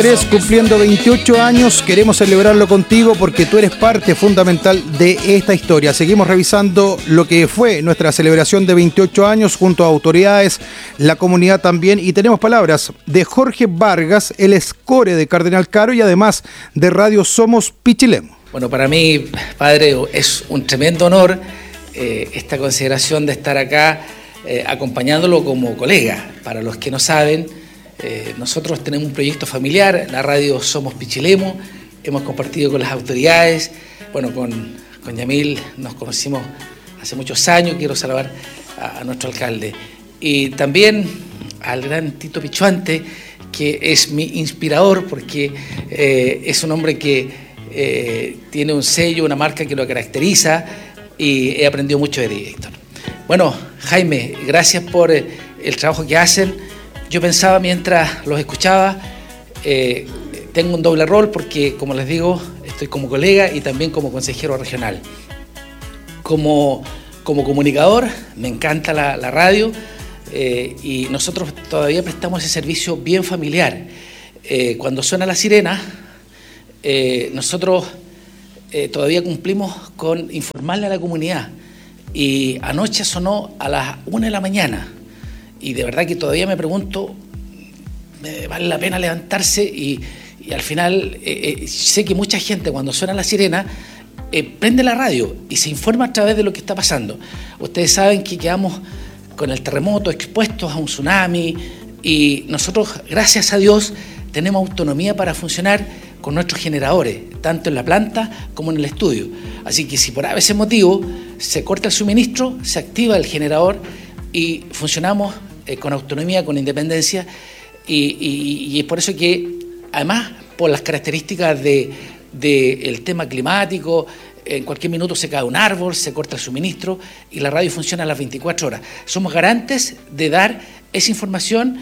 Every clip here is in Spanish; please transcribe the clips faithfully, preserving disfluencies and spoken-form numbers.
Cumpliendo veintiocho años, queremos celebrarlo contigo porque tú eres parte fundamental de esta historia. Seguimos revisando lo que fue nuestra celebración de veintiocho años junto a autoridades, la comunidad también, y tenemos palabras de Jorge Vargas, el escore de Cardenal Caro y además de Radio Somos Pichilemu. Bueno, para mí, padre, es un tremendo honor eh, esta consideración de estar acá eh, acompañándolo como colega. Para los que no saben, Eh, nosotros tenemos un proyecto familiar, la radio Somos Pichilemu, hemos compartido con las autoridades, bueno, con, con Yamil nos conocimos hace muchos años, quiero saludar a, a nuestro alcalde, y también al gran Tito Pichuante, que es mi inspirador, porque eh, es un hombre que eh, tiene un sello, una marca que lo caracteriza, y he aprendido mucho de ti, Héctor. Bueno, Jaime, gracias por eh, el trabajo que hacen. Yo pensaba mientras los escuchaba, eh, tengo un doble rol porque, como les digo, estoy como colega y también como consejero regional. Como, como comunicador, me encanta la, la radio eh, y nosotros todavía prestamos ese servicio bien familiar. Eh, cuando suena la sirena, eh, nosotros eh, todavía cumplimos con informarle a la comunidad. Y anoche sonó a las una de la mañana. Y de verdad que todavía me pregunto, eh, ¿vale la pena levantarse? Y, y al final eh, eh, sé que mucha gente cuando suena la sirena eh, prende la radio y se informa a través de lo que está pasando. Ustedes saben que quedamos con el terremoto expuestos a un tsunami y nosotros, gracias a Dios, tenemos autonomía para funcionar con nuestros generadores, tanto en la planta como en el estudio. Así que si por ese motivo se corta el suministro, se activa el generador y funcionamos Eh, con autonomía, con independencia, y, y, y es por eso que, además, por las características del de, de el tema climático, en cualquier minuto se cae un árbol, se corta el suministro y la radio funciona a las veinticuatro horas. Somos garantes de dar esa información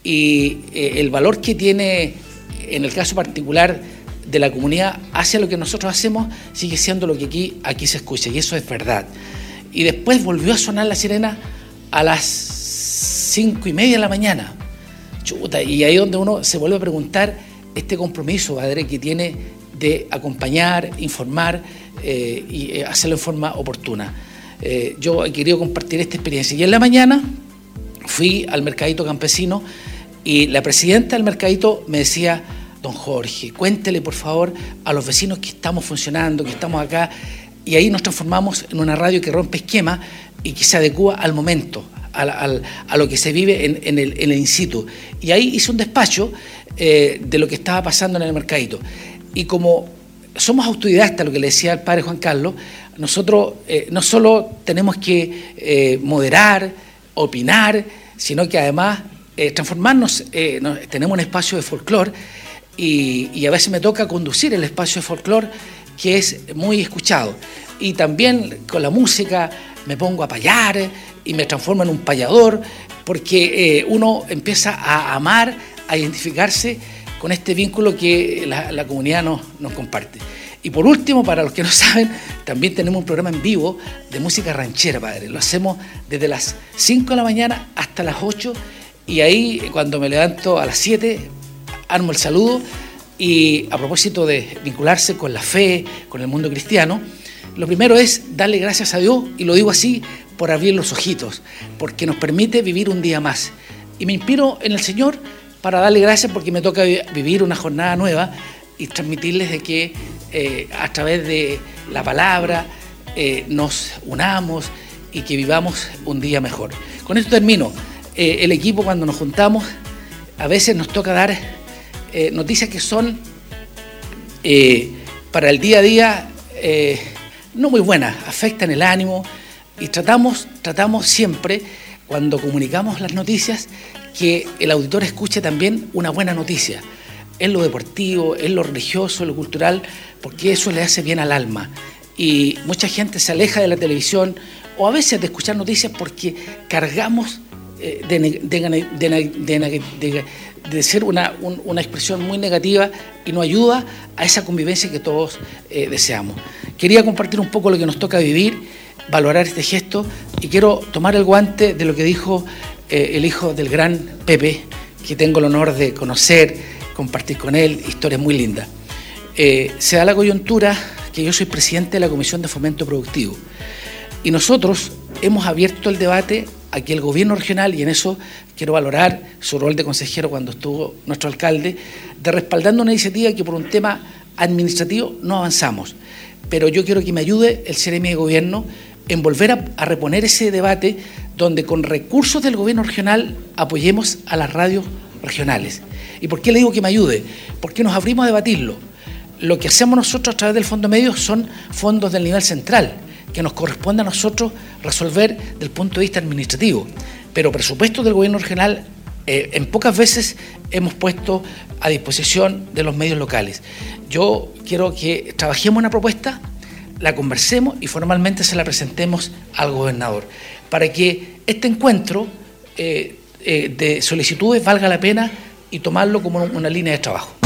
y eh, el valor que tiene, en el caso particular de la comunidad, hacia lo que nosotros hacemos, sigue siendo lo que aquí, aquí se escucha, y eso es verdad. Y después volvió a sonar la sirena a las cinco y media de la mañana. Chuta, y ahí es donde uno se vuelve a preguntar este compromiso, padre, que tiene de acompañar, informar eh, y hacerlo en forma oportuna. Eh, yo he querido compartir esta experiencia. Y en la mañana fui al mercadito campesino y la presidenta del mercadito me decía: don Jorge, cuéntele por favor a los vecinos que estamos funcionando, que estamos acá. Y ahí nos transformamos en una radio que rompe esquema y que se adecúa al momento, A, a, a lo que se vive en, en, el, en el in situ. Y ahí hice un despacho eh, de lo que estaba pasando en el mercadito. Y como somos autodidactas, lo que le decía el padre Juan Carlos, nosotros eh, no solo tenemos que eh, moderar, opinar, sino que además eh, transformarnos, eh, nos, tenemos un espacio de folclore y, y a veces me toca conducir el espacio de folclore, que es muy escuchado. Y también con la música me pongo a payar y me transformo en un payador, porque eh, uno empieza a amar, a identificarse con este vínculo que la, la comunidad nos, nos comparte. Y por último, para los que no saben, también tenemos un programa en vivo de música ranchera, padre. Lo hacemos desde las cinco de la mañana hasta las ocho, y ahí cuando me levanto a las siete, armo el saludo, y a propósito de vincularse con la fe, con el mundo cristiano, lo primero es darle gracias a Dios, y lo digo así, por abrir los ojitos, porque nos permite vivir un día más. Y me inspiro en el Señor para darle gracias porque me toca vivir una jornada nueva y transmitirles de que eh, a través de la palabra eh, nos unamos y que vivamos un día mejor. Con esto termino. Eh, el equipo, cuando nos juntamos, a veces nos toca dar eh, noticias que son eh, para el día a día eh, no muy buenas, afectan el ánimo. Y tratamos, tratamos siempre, cuando comunicamos las noticias, que el auditor escuche también una buena noticia, en lo deportivo, en lo religioso, en lo cultural, porque eso le hace bien al alma. Y mucha gente se aleja de la televisión o a veces de escuchar noticias porque cargamos eh, de, de, de, de, de, de ser una, un, una expresión muy negativa y no ayuda a esa convivencia que todos eh, deseamos. Quería compartir un poco lo que nos toca vivir, valorar este gesto, y quiero tomar el guante de lo que dijo eh, el hijo del gran Pepe, que tengo el honor de conocer, compartir con él historias muy lindas. Eh, se da la coyuntura que yo soy presidente de la Comisión de Fomento Productivo y nosotros hemos abierto el debate a que el gobierno regional, y en eso quiero valorar su rol de consejero cuando estuvo nuestro alcalde, de respaldando una iniciativa que por un tema administrativo no avanzamos. Pero yo quiero que me ayude el C N M de Gobierno en volver a, a reponer ese debate donde con recursos del gobierno regional apoyemos a las radios regionales. ¿Y por qué le digo que me ayude? Porque nos abrimos a debatirlo. Lo que hacemos nosotros a través del Fondo Medio son fondos del nivel central, que nos corresponde a nosotros resolver desde el punto de vista administrativo. Pero presupuestos del gobierno regional eh, en pocas veces hemos puesto a disposición de los medios locales. Yo quiero que trabajemos una propuesta, la conversemos y formalmente se la presentemos al gobernador, para que este encuentro eh, eh, de solicitudes valga la pena y tomarlo como una línea de trabajo.